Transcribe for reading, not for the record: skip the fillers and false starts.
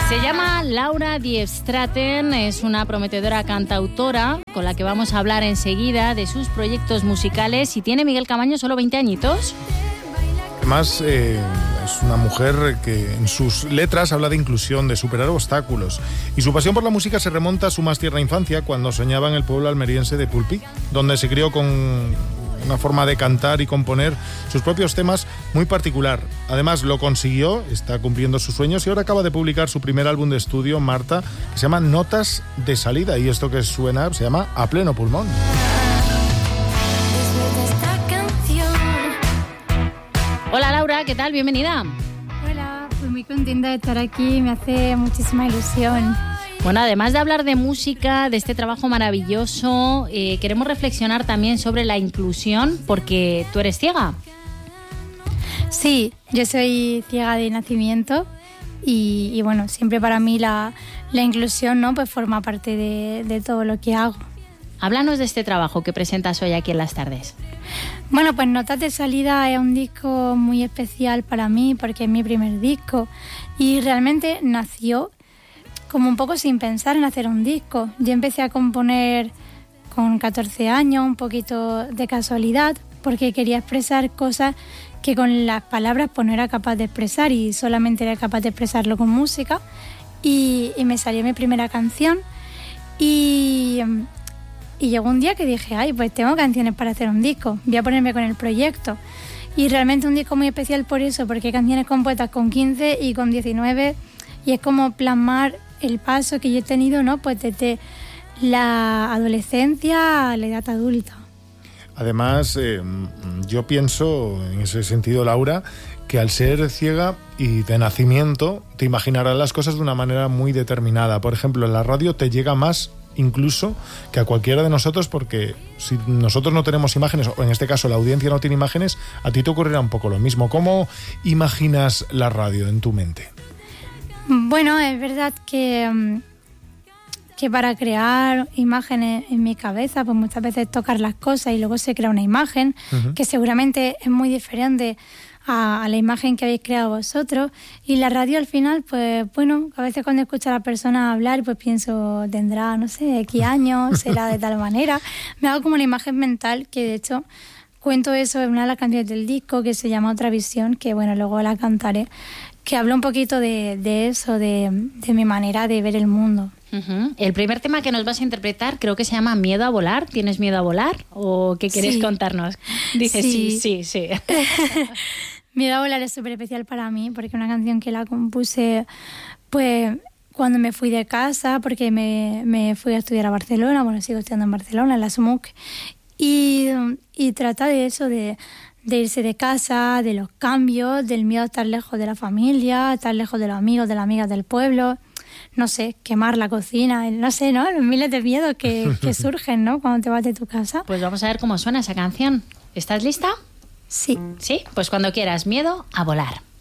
Se llama Laura Die Straten, es una prometedora cantautora con la que vamos a hablar enseguida de sus proyectos musicales y tiene, Miguel Camaño, solo 20 añitos. Además, es una mujer que en sus letras habla de inclusión, de superar obstáculos. Y su pasión por la música se remonta a su más tierna infancia, cuando soñaba en el pueblo almeriense de Pulpí, donde se crió con una forma de cantar y componer sus propios temas muy particular. Además, lo consiguió, está cumpliendo sus sueños y ahora acaba de publicar su primer álbum de estudio, Marta, que se llama Notas de Salida. Y esto que suena se llama A Pleno Pulmón. Hola Laura, ¿qué tal? Bienvenida. Hola, pues muy contenta de estar aquí, me hace muchísima ilusión. Bueno, además de hablar de música, de este trabajo maravilloso, queremos reflexionar también sobre la inclusión, porque tú eres ciega. Sí, yo soy ciega de nacimiento y bueno, siempre para mí la inclusión, ¿no? Pues forma parte de todo lo que hago. Háblanos de este trabajo que presentas hoy aquí en Las Tardes. Bueno, pues Notas de Salida es un disco muy especial para mí porque es mi primer disco y realmente nació como un poco sin pensar en hacer un disco. Yo empecé a componer con 14 años, un poquito de casualidad, porque quería expresar cosas que con las palabras pues no era capaz de expresar y solamente era capaz de expresarlo con música. Y me salió mi primera canción y llegó un día que dije, ay, pues tengo canciones para hacer un disco, voy a ponerme con el proyecto. Y realmente un disco muy especial por eso, porque hay canciones compuestas con 15 y con 19 y es como plasmar el paso que yo he tenido, ¿no? Pues desde la adolescencia a la edad adulta. Además, yo pienso, en ese sentido, Laura, que al ser ciega y de nacimiento, te imaginarás las cosas de una manera muy determinada. Por ejemplo, en la radio te llega más incluso que a cualquiera de nosotros, porque si nosotros no tenemos imágenes, o en este caso la audiencia no tiene imágenes, a ti te ocurrirá un poco lo mismo. ¿Cómo imaginas la radio en tu mente? Bueno, es verdad que para crear imágenes en mi cabeza, pues muchas veces tocar las cosas y luego se crea una imagen que seguramente es muy diferente a la imagen que habéis creado vosotros. Y la radio al final, pues bueno, a veces cuando escucho a la persona hablar, pues pienso, tendrá, no sé, X años, será de tal manera. Me hago como una imagen mental que de hecho cuento eso en una de las canciones del disco que se llama Otra Visión, que bueno, luego la cantaré, que habla un poquito de eso, de mi manera de ver el mundo. El primer tema que nos vas a interpretar creo que se llama Miedo a volar. ¿Tienes miedo a volar? ¿O qué quieres contarnos? Dice sí. Miedo a volar es súper especial para mí porque es una canción que la compuse pues cuando me fui de casa, porque me fui a estudiar a Barcelona, bueno, sigo estudiando en Barcelona, en la SMUC, y trata de eso, de irse de casa, de los cambios, del miedo a estar lejos de la familia, a estar lejos de los amigos, de las amigas del pueblo, no sé, quemar la cocina, no sé, ¿no? Los miles de miedos que surgen, ¿no? Cuando te vas de tu casa. Pues vamos a ver cómo suena esa canción. ¿Estás lista? Sí. ¿Sí? Pues cuando quieras, Miedo a volar.